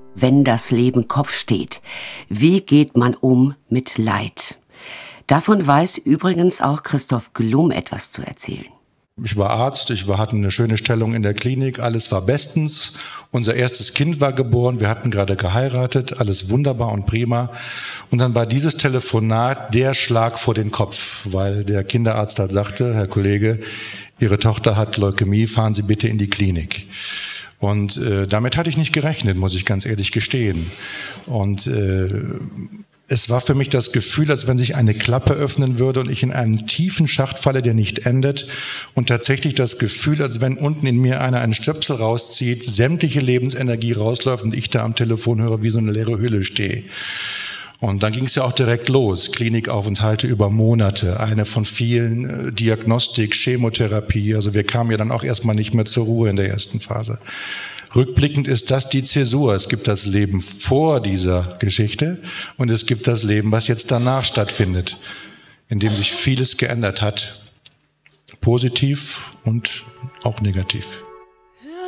Wenn das Leben Kopf steht, wie geht man um mit Leid? Davon weiß übrigens auch Christoph Glum etwas zu erzählen. Ich war Arzt, hatte eine schöne Stellung in der Klinik, alles war bestens. Unser erstes Kind war geboren, wir hatten gerade geheiratet, alles wunderbar und prima. Und dann war dieses Telefonat der Schlag vor den Kopf, weil der Kinderarzt halt sagte, Herr Kollege, Ihre Tochter hat Leukämie, fahren Sie bitte in die Klinik. Und damit hatte ich nicht gerechnet, muss ich ganz ehrlich gestehen. Und es war für mich das Gefühl, als wenn sich eine Klappe öffnen würde und ich in einen tiefen Schacht falle, der nicht endet. Und tatsächlich das Gefühl, als wenn unten in mir einer einen Stöpsel rauszieht, sämtliche Lebensenergie rausläuft und ich da am Telefon höre, wie so eine leere Hülle stehe. Und dann ging es ja auch direkt los. Klinikaufenthalte über Monate, eine von vielen, Diagnostik, Chemotherapie. Also wir kamen ja dann auch erstmal nicht mehr zur Ruhe in der ersten Phase. Rückblickend ist das die Zäsur. Es gibt das Leben vor dieser Geschichte und es gibt das Leben, was jetzt danach stattfindet, in dem sich vieles geändert hat, positiv und auch negativ.